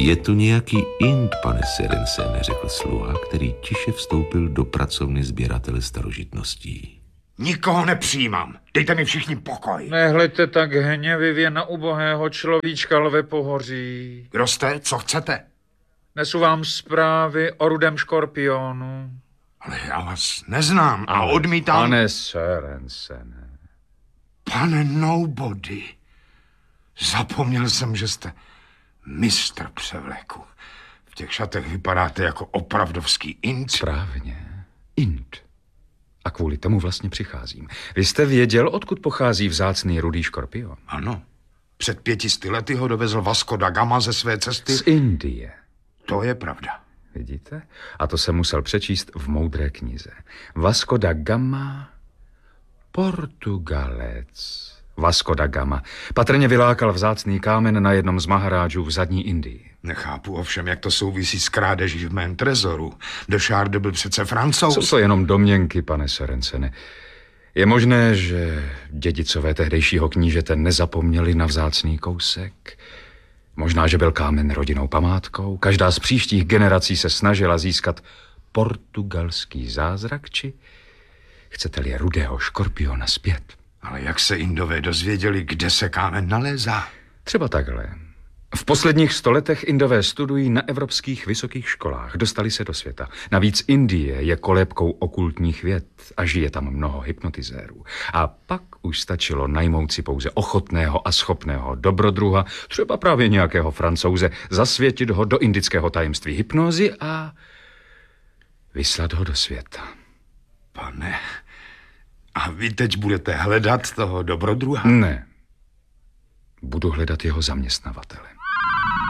Je tu nějaký Ind, pane Sörensene, řekl sluha, který tiše vstoupil do pracovny sběratele starožitností. Nikoho nepřijímám. Dejte mi všichni pokoj. Nehleďte tak hněvivě na ubohého človíčka, lve pohoří. Kdo jste? Co chcete? Nesu vám zprávy o rudém škorpionu. Ale já vás neznám a odmítám... Pane Sörensene. Pane Nobody. Zapomněl jsem, že jste mistr převleku. V těch šatech vypadáte jako opravdovský Ind. Správně. Ind. A kvůli tomu vlastně přicházím. Vy jste věděl, odkud pochází vzácný rudý škorpion? Ano. Před 500 lety ho dovezl Vasco da Gama ze své cesty. Z Indie. To je pravda. Vidíte? A to jsem musel přečíst v moudré knize. Vasco da Gama, Portugalec. Vasco da Gama patrně vylákal vzácný kámen na jednom z maharádžů v zadní Indii. Nechápu ovšem, jak to souvisí s krádeží v mém trezoru. De Charde byl přece Francouz. Jsou to jenom domněnky, pane Sörensene. Je možné, že dědicové tehdejšího knížete nezapomněli na vzácný kousek. Možná, že byl kámen rodinnou památkou. Každá z příštích generací se snažila získat portugalský zázrak, či chcete-li rudého škorpiona zpět. Ale jak se Indové dozvěděli, kde se kámen nalézá? Třeba takhle. V posledních stoletech Indové studují na evropských vysokých školách. Dostali se do světa. Navíc Indie je kolébkou okultních věd a žije tam mnoho hypnotizérů. A pak už stačilo najmout si pouze ochotného a schopného dobrodruha, třeba právě nějakého Francouze, zasvětit ho do indického tajemství hypnózy a vyslat ho do světa. Pane, a vy teď budete hledat toho dobrodruha? Ne. Budu hledat jeho zaměstnavatele.